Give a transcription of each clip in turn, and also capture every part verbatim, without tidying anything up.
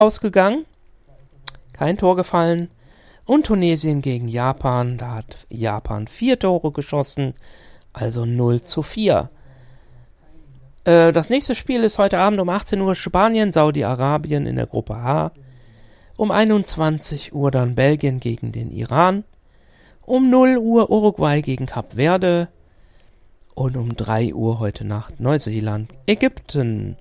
ausgegangen. Kein Tor gefallen. Und Tunesien gegen Japan. Da hat Japan vier Tore geschossen. Also null zu vier. Äh, das nächste Spiel ist heute Abend um achtzehn Uhr Spanien, Saudi-Arabien in der Gruppe H. Um einundzwanzig Uhr dann Belgien gegen den Iran. Um null Uhr Uruguay gegen Kap Verde. Und um drei Uhr heute Nacht Neuseeland, Ägypten.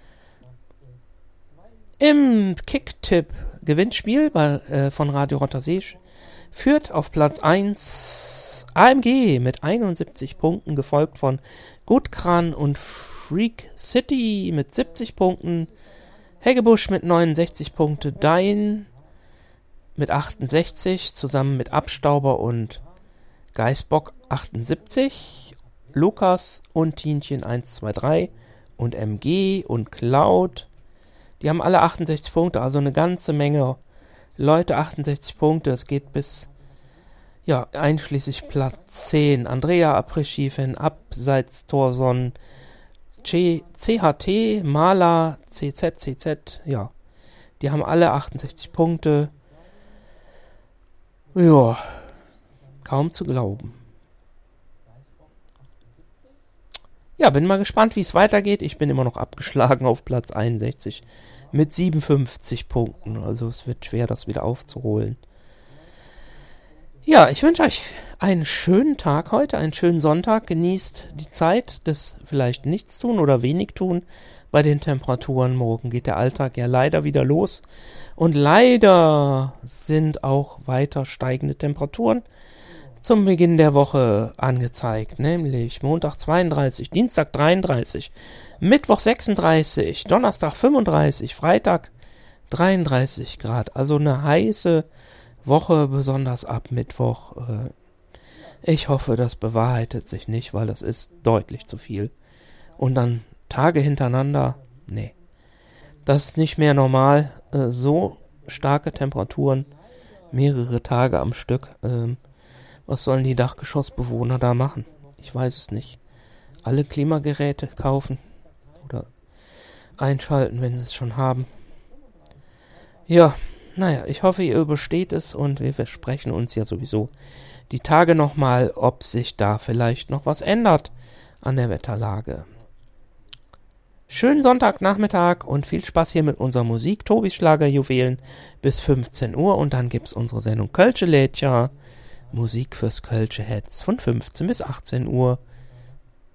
Im Kicktipp-Gewinnspiel bei, äh, von Radio Rotter-See führt auf Platz eins A M G mit einundsiebzig Punkten, gefolgt von Gutkran und Freak City mit siebzig Punkten, Heggebusch mit neunundsechzig Punkte, Dein mit achtundsechzig, zusammen mit Abstauber und Geißbock achtundsiebzig, Lukas und Tienchen eins, zwei, drei und M G und Cloud, die haben alle achtundsechzig Punkte, also eine ganze Menge Leute, achtundsechzig Punkte, es geht bis, ja, einschließlich Platz zehn, Andrea Apres-Ski-Fan, Abseits Thorson, C H T, Maler, C Z, C Z, ja, die haben alle achtundsechzig Punkte, ja, kaum zu glauben. Ja, bin mal gespannt, wie es weitergeht. Ich bin immer noch abgeschlagen auf Platz einundsechzig mit siebenundfünfzig Punkten. Also es wird schwer, das wieder aufzuholen. Ja, ich wünsche euch einen schönen Tag heute, einen schönen Sonntag. Genießt die Zeit des vielleicht Nichtstun oder Wenigtun bei den Temperaturen. Morgen geht der Alltag ja leider wieder los. Und leider sind auch weiter steigende Temperaturen zum Beginn der Woche angezeigt, nämlich Montag zweiunddreißig, Dienstag dreiunddreißig, Mittwoch sechsunddreißig, Donnerstag fünfunddreißig, Freitag dreiunddreißig Grad. Also eine heiße Woche, besonders ab Mittwoch. Ich hoffe, das bewahrheitet sich nicht, weil das ist deutlich zu viel. Und dann Tage hintereinander, nee, das ist nicht mehr normal. So starke Temperaturen, mehrere Tage am Stück. Was sollen die Dachgeschossbewohner da machen? Ich weiß es nicht. Alle Klimageräte kaufen oder einschalten, wenn sie es schon haben. Ja, naja, ich hoffe, ihr übersteht es und wir versprechen uns ja sowieso die Tage nochmal, ob sich da vielleicht noch was ändert an der Wetterlage. Schönen Sonntagnachmittag und viel Spaß hier mit unserer Musik, Tobis Schlagerjuwelen, bis fünfzehn Uhr und dann gibt's unsere Sendung Kölsche Lädchen, Musik fürs Kölsche Herz von fünfzehn bis achtzehn Uhr.